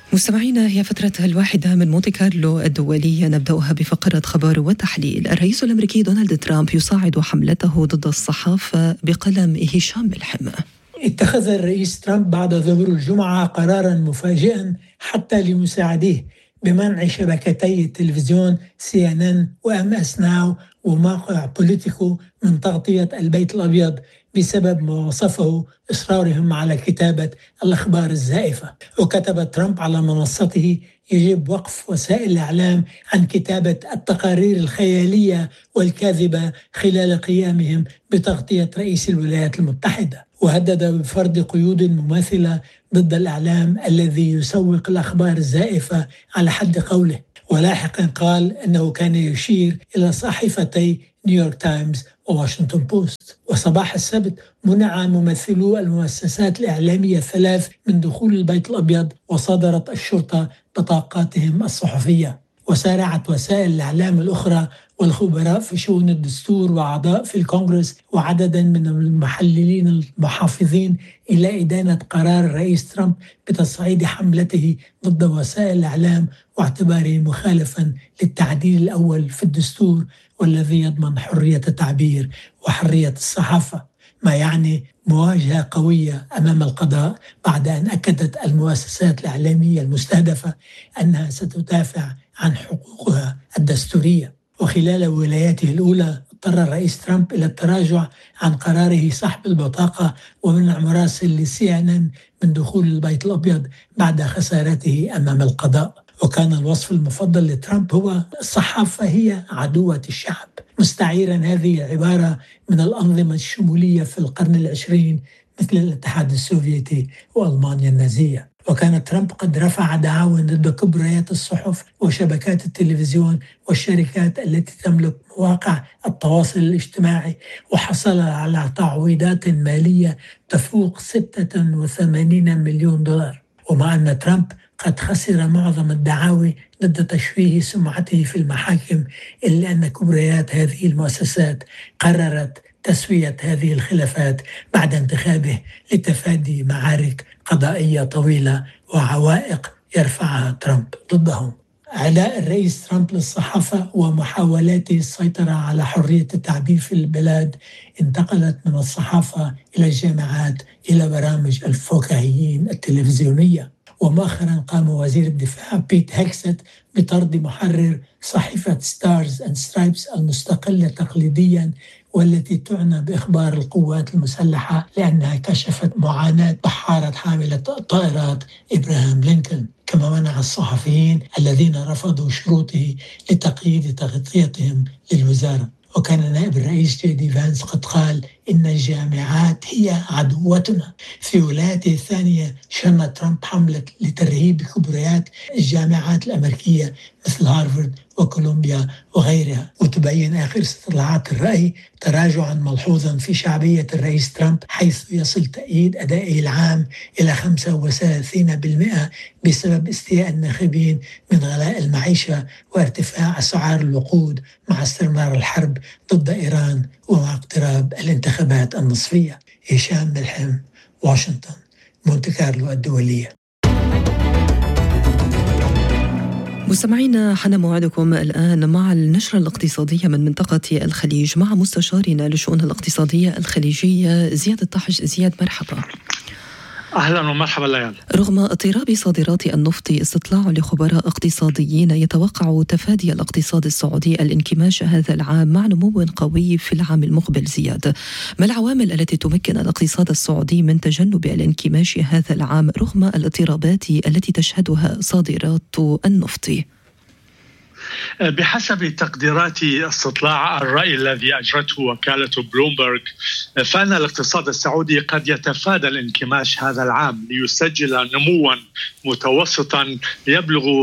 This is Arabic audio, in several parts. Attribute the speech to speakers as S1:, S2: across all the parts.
S1: مستمعينا، هي فترة الواحدة من مونتي كارلو الدولية، نبدأها بفقرة خبر وتحليل. الرئيس الأمريكي دونالد ترامب يصاعد حملته ضد الصحافة بقلم هشام ملحم.
S2: اتخذ الرئيس ترامب بعد ظهور الجمعة قرارا مفاجئا حتى لمساعديه بمنع شبكتي التلفزيون CNN وMS ناو وموقع بوليتيكو من تغطية البيت الأبيض بسبب ما وصفه إصرارهم على كتابة الأخبار الزائفة. وكتب ترامب على منصته: يجب وقف وسائل الإعلام عن كتابة التقارير الخيالية والكاذبة خلال قيامهم بتغطية رئيس الولايات المتحدة. وهدد بفرض قيود مماثلة ضد الإعلام الذي يسوق الأخبار الزائفة على حد قوله. ولاحقا قال أنه كان يشير إلى صحيفتي نيويورك تايمز وواشنطن بوست. وصباح السبت منع ممثلو المؤسسات الإعلامية الثلاث من دخول البيت الأبيض، وصدرت الشرطة بطاقاتهم الصحفية. وسارعت وسائل الإعلام الأخرى والخبراء في شؤون الدستور وأعضاء في الكونغرس وعددا من المحللين المحافظين إلى إدانة قرار الرئيس ترامب بتصعيد حملته ضد وسائل الإعلام، واعتباره مخالفا للتعديل الأول في الدستور والذي يضمن حرية التعبير وحرية الصحافة، ما يعني مواجهة قوية أمام القضاء بعد أن أكدت المؤسسات الإعلامية المستهدفة أنها ستدافع عن حقوقها الدستورية. وخلال ولايته الأولى اضطر الرئيس ترامب إلى التراجع عن قراره سحب البطاقة ومنع مراسل CNN من دخول البيت الأبيض بعد خسارته أمام القضاء. وكان الوصف المفضل لترامب هو: الصحافة هي عدوة الشعب، مستعيرا هذه العبارة من الأنظمة الشمولية في القرن العشرين مثل الاتحاد السوفيتي وألمانيا النازية. وكان ترامب قد رفع دعاوى ضد كبريات الصحف وشبكات التلفزيون والشركات التي تملك مواقع التواصل الاجتماعي، وحصل على تعويضات مالية تفوق 86 مليون دولار. ومع أن ترامب قد خسر معظم الدعاوي ضد تشويه سمعته في المحاكم، إلا أن كبريات هذه المؤسسات قررت تسوية هذه الخلافات بعد انتخابه لتفادي معارك قضائية طويلة وعوائق يرفعها ترامب ضدهم. عداء الرئيس ترامب للصحافة ومحاولاته السيطرة على حرية التعبير في البلاد انتقلت من الصحافة إلى الجامعات إلى برامج الفكاهيين التلفزيونية. ومؤخرا قام وزير الدفاع بيت هيكست بطرد محرر صحيفة ستارز اند سترايبس المستقلة تقليديا، والتي تعنى بإخبار القوات المسلحة لأنها كشفت معاناة بحارة حاملة الطائرات إبراهام لينكولن. كما منع الصحفيين الذين رفضوا شروطه لتقييد تغطيتهم للوزارة. وكان نائب الرئيس جي دي فانس قد قال إن الجامعات هي عدوتنا. في ولايته الثانية شن ترامب حملة لترهيب كبريات الجامعات الأمريكية مثل هارفارد وكولومبيا وغيرها. وتبين آخر استطلاعات الرأي تراجعا ملحوظا في شعبية الرئيس ترامب، حيث يصل تأييد أدائه العام إلى 35% بسبب استياء الناخبين من غلاء المعيشة وارتفاع أسعار الوقود مع استمرار الحرب ضد إيران ومع اقتراب الانتخابات النصفية. هشام ملحم، واشنطن، مونتي كارلو الدولية.
S1: مستمعينا، حان موعدكم الآن مع النشرة الاقتصادية من منطقة الخليج مع مستشارنا للشؤون الاقتصادية الخليجية زياد الطحش. زياد، مرحبا.
S3: أهلا ومرحبا ليال.
S1: رغم اضطراب صادرات النفط، استطلاع لخبراء اقتصاديين يتوقع تفادي الاقتصاد السعودي الانكماش هذا العام مع نمو قوي في العام المقبل. زياد، ما العوامل التي تمكن الاقتصاد السعودي من تجنب الانكماش هذا العام رغم الاضطرابات التي تشهدها صادرات النفط؟
S3: بحسب تقديرات استطلاع الرأي الذي أجرته وكالة بلومبرغ، فإن الاقتصاد السعودي قد يتفادى الانكماش هذا العام ليسجل نموا متوسطا يبلغ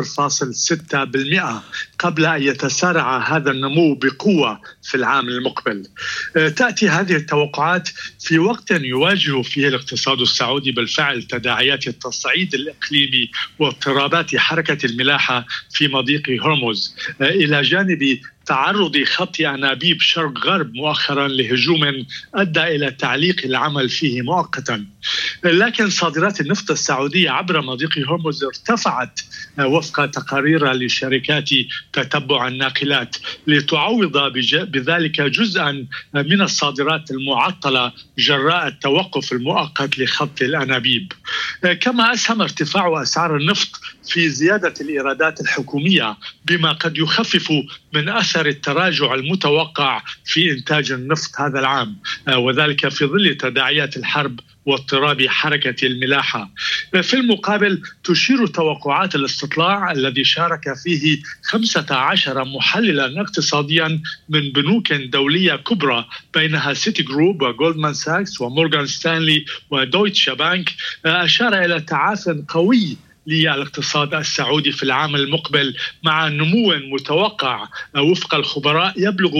S3: 0.6% قبل أن يتسارع هذا النمو بقوة في العام المقبل. تأتي هذه التوقعات في وقت يواجه فيه الاقتصاد السعودي بالفعل تداعيات التصعيد الإقليمي واضطرابات حركة الملاحة في مضيق هرمز هرمز، إلى جانب تعرض خط أنابيب شرق غرب مؤخرا لهجوم أدى إلى تعليق العمل فيه مؤقتا. لكن صادرات النفط السعودية عبر مضيق هرمز ارتفعت وفق تقارير لشركات تتبع الناقلات، لتعوض بذلك جزءا من الصادرات المعطلة جراء التوقف المؤقت لخط الأنابيب. كما أسهم ارتفاع أسعار النفط في زيادة الإيرادات الحكومية، بما قد يخفف من أثر التراجع المتوقع في إنتاج النفط هذا العام، وذلك في ظل تداعيات الحرب واضطراب حركة الملاحة. في المقابل تشير توقعات الاستطلاع الذي شارك فيه 15 محللا اقتصاديا من بنوك دولية كبرى بينها سيتي جروب وجولدمان ساكس ومورغان ستانلي ودويتشا بانك، أشار إلى تعافٍ قوي للاقتصاد السعودي في العام المقبل، مع نمو متوقع وفق الخبراء يبلغ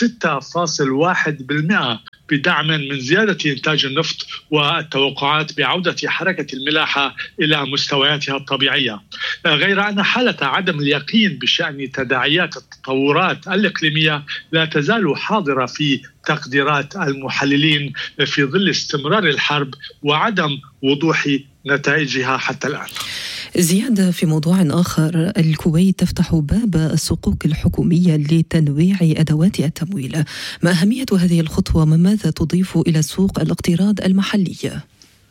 S3: 6.1% بدعم من زيادة إنتاج النفط والتوقعات بعودة حركة الملاحة إلى مستوياتها الطبيعية. غير أن حالة عدم اليقين بشأن تداعيات التطورات الإقليمية لا تزال حاضرة في تقديرات المحللين في ظل استمرار الحرب وعدم وضوح نتائجها حتى الآن.
S1: زيادة في موضوع آخر، الكويت تفتح باب الصكوك الحكومية لتنويع أدوات التمويل. ما أهمية هذه الخطوة وماذا تضيف إلى سوق الاقتراض المحلية؟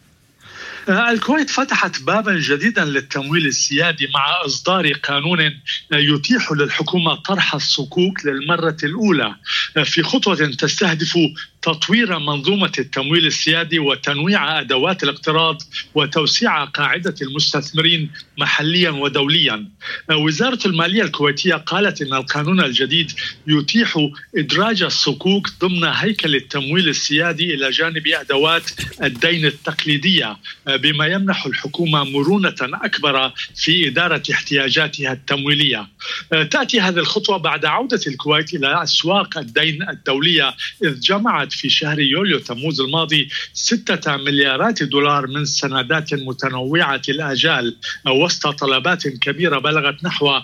S3: الكويت فتحت بابا جديدا للتمويل السيادي مع إصدار قانون يتيح للحكومة طرح الصكوك للمرة الأولى في خطوة تستهدف تطوير منظومة التمويل السيادي وتنويع أدوات الاقتراض وتوسيع قاعدة المستثمرين محليا ودوليا. وزارة المالية الكويتية قالت إن القانون الجديد يتيح إدراج الصكوك ضمن هيكل التمويل السيادي إلى جانب أدوات الدين التقليدية، بما يمنح الحكومة مرونة أكبر في إدارة احتياجاتها التمويلية. تأتي هذه الخطوة بعد عودة الكويت إلى أسواق الدين الدولية، إذ جمعت في شهر يوليو تموز الماضي 6 مليارات دولار من سندات متنوعة الآجال وسط طلبات كبيرة بلغت نحو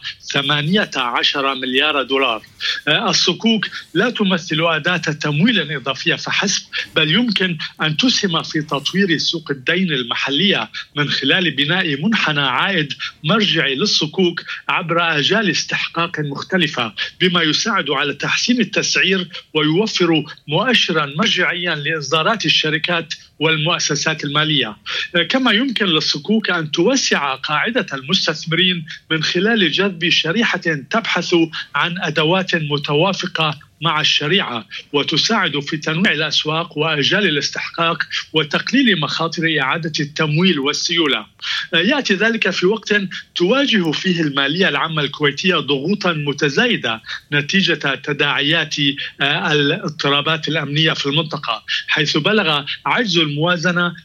S3: 18 مليار دولار. الصكوك لا تمثل أداة تمويل إضافية فحسب، بل يمكن أن تسهم في تطوير سوق الدين المحلية من خلال بناء منحنى عائد مرجعي للصكوك عبر آجال استحقاق مختلفة، بما يساعد على تحسين التسعير ويوفر مؤشرا مرجعيا لإصدارات الشركات والمؤسسات المالية. كما يمكن للصكوك أن توسع قاعدة المستثمرين من خلال جذب شريحة تبحث عن أدوات متوافقة مع الشريعة وتساعد في تنويع الأسواق وآجال الاستحقاق وتقليل مخاطر إعادة التمويل والسيولة. يأتي ذلك في وقت تواجه فيه المالية العامة الكويتية ضغوطا متزايدة نتيجة تداعيات الاضطرابات الأمنية في المنطقة، حيث بلغ عجز الموازنة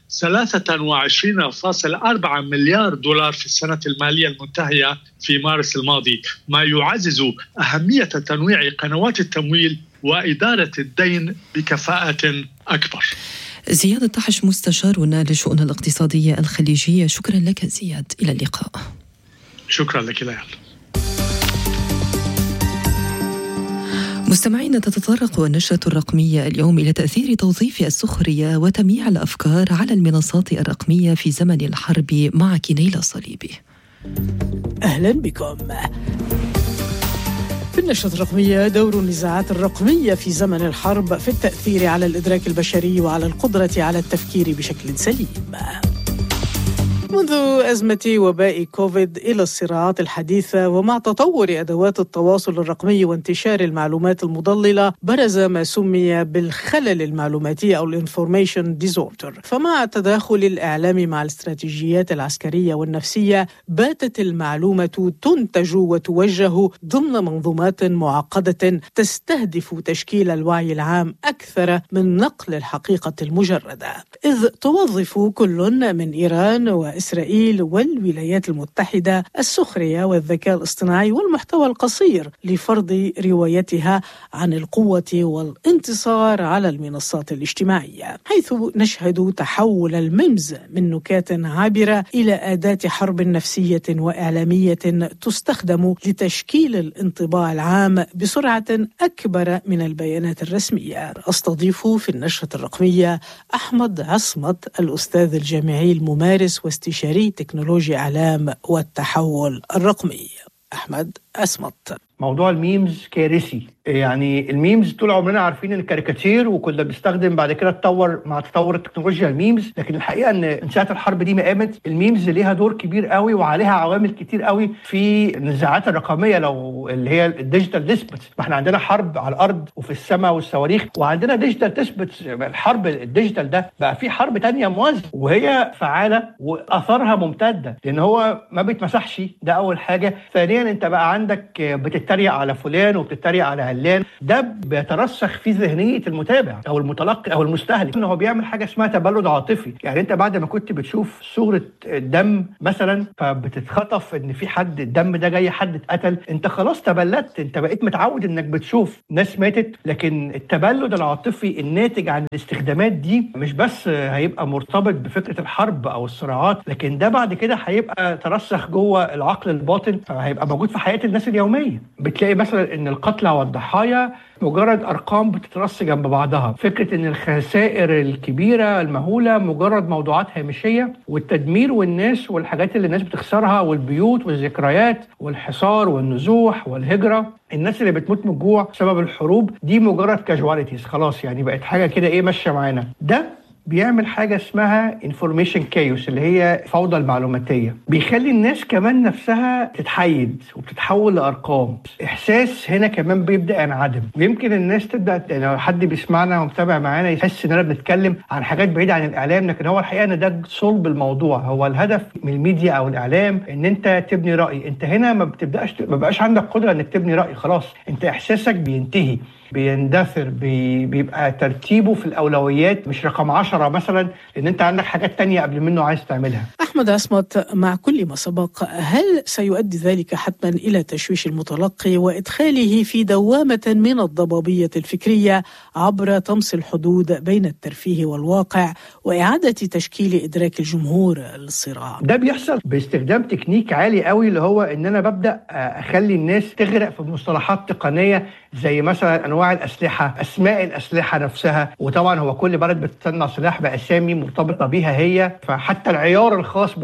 S3: 23.4 مليار دولار في السنة المالية المنتهية في مارس الماضي، ما يعزز أهمية تنويع قنوات التمويل وإدارة الدين بكفاءة أكبر.
S1: زياد الطحش، مستشارنا للشؤون الاقتصادية الخليجية، شكرا لك زياد، إلى اللقاء.
S3: شكرا لك ليال.
S1: مستمعين، تتطرق النشرة الرقمية اليوم إلى تأثير توظيف السخرية وتمييع الأفكار على المنصات الرقمية في زمن الحرب مع كنيلة صليبي.
S4: أهلا بكم. في النشرة الرقمية، دور النزاعات الرقمية في زمن الحرب في التأثير على الإدراك البشري وعلى القدرة على التفكير بشكل سليم. منذ أزمة وباء كوفيد إلى الصراعات الحديثة ومع تطور أدوات التواصل الرقمي وانتشار المعلومات المضللة، برز ما سمي بالخلل المعلوماتي أو الانفورميشن ديزوردر. فمع تداخل الإعلام مع الاستراتيجيات العسكرية والنفسية، باتت المعلومة تنتج وتوجه ضمن منظومات معقدة تستهدف تشكيل الوعي العام أكثر من نقل الحقيقة المجردة، إذ توظف كل من إيران إسرائيل والولايات المتحدة السخرية والذكاء الاصطناعي والمحتوى القصير لفرض روايتها عن القوة والانتصار على المنصات الاجتماعية، حيث نشهد تحول الميمز من نكات عابرة إلى أداة حرب نفسية وإعلامية تستخدم لتشكيل الانطباع العام بسرعة أكبر من البيانات الرسمية. أستضيف في النشرة الرقمية أحمد عصمت، الأستاذ الجامعي الممارس واستشاري تكنولوجيا إعلام والتحول الرقمي. أحمد عصمت.
S5: موضوع الميمز كارثي. يعني الميمز طول عمرنا عارفين ان الكاريكاتير، وكنا بنستخدم بعد كده تطور مع تطور التكنولوجيا الميمز، لكن الحقيقه ان من ساعه الحرب دي ما قامت الميمز ليها دور كبير قوي وعليها عوامل كتير قوي في النزاعات الرقميه، لو اللي هي الديجيتال تثبت. ما احنا عندنا حرب على الارض وفي السماء والصواريخ، وعندنا ديجيتال تثبت. الحرب الديجيتال ده بقى في حرب تانية موازية وهي فعاله واثارها ممتده، لان هو ما بيتمسحش. ده اول حاجه. ثانيا انت بقى عندك بتتريق على فلان وبتتريق على علان، ده بيترسخ في ذهنيه المتابع او المتلقي او المستهلك، انه هو بيعمل حاجه اسمها تبلد عاطفي. يعني انت بعد ما كنت بتشوف صوره دم مثلا فبتتخطف ان في حد الدم ده جاي حد اتقتل، انت خلاص تبلدت، انت بقيت متعود انك بتشوف ناس ماتت. لكن التبلد العاطفي الناتج عن الاستخدامات دي مش بس هيبقى مرتبط بفكره الحرب او الصراعات، لكن ده بعد كده هيبقى ترسخ جوه العقل الباطن، فهيبقى موجود في حياه الناس اليوميه. بتلاقي مثلا ان القتلى والضحايا مجرد ارقام بتترص جنب بعضها، فكره ان الخسائر الكبيره المهوله مجرد موضوعات هامشيه، والتدمير والناس والحاجات اللي الناس بتخسرها والبيوت والذكريات والحصار والنزوح والهجره، الناس اللي بتموت من الجوع بسبب الحروب دي مجرد كاجواليتيز خلاص، يعني بقت حاجه كده ايه ماشيه معانا. ده بيعمل حاجة اسمها information chaos اللي هي فوضى المعلوماتية، بيخلي الناس كمان نفسها تتحيد وبتتحول لأرقام. إحساس هنا كمان بيبدأ ينعدم، ويمكن الناس تبدأ لو حد بيسمعنا ومتابع معانا يحس إننا بنتكلم عن حاجات بعيدة عن الإعلام، لكن هو الحقيقة إن ده صلب الموضوع. هو الهدف من الميديا أو الإعلام إن أنت تبني رأي. أنت هنا ما بقاش عندك قدرة إنك تبني رأي، خلاص أنت إحساسك بينتهي، بيندثر، بيبقى ترتيبه في الأولويات مش رقم 10 مثلا، لأن أنت عندك حاجات تانية قبل منه عايز تعملها.
S4: أحمد عصمت، مع كل ما سبق، هل سيؤدي ذلك حتما إلى تشويش المتلقي وإدخاله في دوامة من الضبابية الفكرية عبر طمس الحدود بين الترفيه والواقع وإعادة تشكيل إدراك الجمهور للصراع؟
S5: ده بيحصل باستخدام تكنيك عالي قوي، اللي هو إن أنا ببدأ أخلي الناس تغرق في مصطلحات تقنية زي مثلا أنواع الأسلحة، أسماء الأسلحة نفسها، وطبعا هو كل بلد بتصنع سلاح بأسامي مرتبطة بيها هي، فحتى العيار الخاص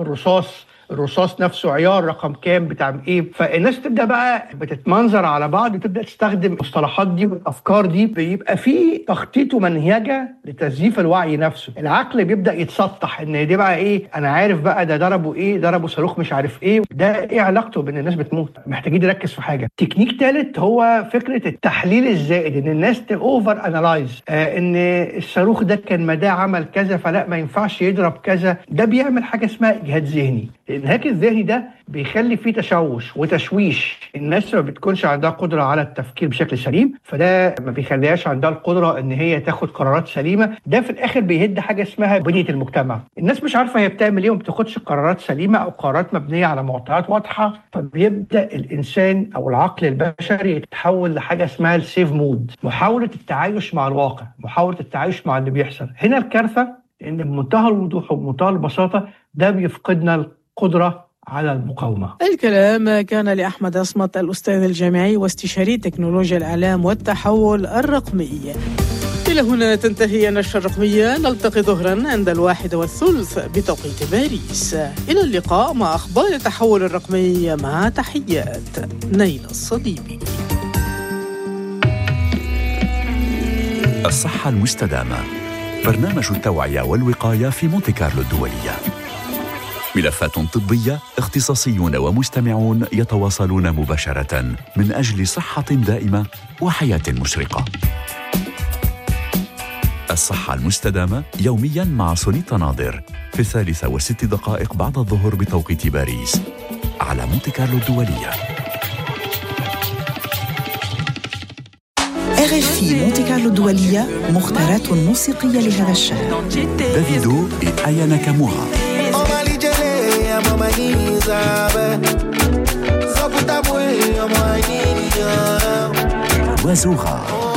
S5: الرصاص نفسه عيار رقم كام بتاع ايه. فالناس تبدا بقى بتتمنظر على بعض وتبدا تستخدم المصطلحات دي والافكار دي، بيبقى في تخطيط ومنهجه لتزييف الوعي نفسه. العقل بيبدا يتسطح ان دي بقى ايه، انا عارف بقى ده ضربوا ايه، ضربوا صاروخ مش عارف ايه، ده ايه علاقته بان الناس بتموت. محتاجين نركز في حاجه. تكنيك ثالث هو فكره التحليل الزائد، ان الناس اوفر انالايز، ان الصاروخ ده كان مداه عمل كذا فلا ما ينفعش يضرب كذا. ده بيعمل حاجه اسمها اجهاد ذهني. الانهاك الذهني ده بيخلي فيه تشوش وتشويش، الناس ما بتكونش عندها قدرة على التفكير بشكل سليم، فده ما بيخليهاش عندها القدرة ان هي تاخد قرارات سليمة. ده في الاخر بيهد حاجة اسمها بنية المجتمع. الناس مش عارفة هي بتعمل ايه وما بتاخدش قرارات سليمة او قرارات مبنية على معطيات واضحة، فبيبدأ الانسان او العقل البشري يتحول لحاجة اسمها السيف مود، محاولة التعايش مع الواقع، محاولة التعايش مع اللي بيحصل. هنا الكارثة ان بمنتهى الوضوح وبمنتهى البساطة ده بيفقدنا القدرة على المقاومة.
S4: الكلام كان لأحمد عصمت، الأستاذ الجامعي واستشاري تكنولوجيا الإعلام والتحول الرقمي. إلى هنا تنتهي النشرة الرقمية، نلتقي ظهرا عند 1:30 بتوقيت باريس. إلى اللقاء مع أخبار التحول الرقمي، مع تحيات نيلة الصليبي.
S6: الصحة المستدامة، برنامج التوعية والوقاية في مونتي كارلو الدولية. ملفات طبية، اختصاصيون ومستمعون يتواصلون مباشرة من أجل صحة دائمة وحياة مشرقة. الصحة المستدامة يومياً مع سونيتا ناظر في 3:06 بعد الظهر بتوقيت باريس على مونتي كارلو الدولية.
S7: RFI مونتي كارلو الدولية، مختارات موسيقية لهذا الشهر.
S6: دافيدو إي آيا ناكامورا. وزوغا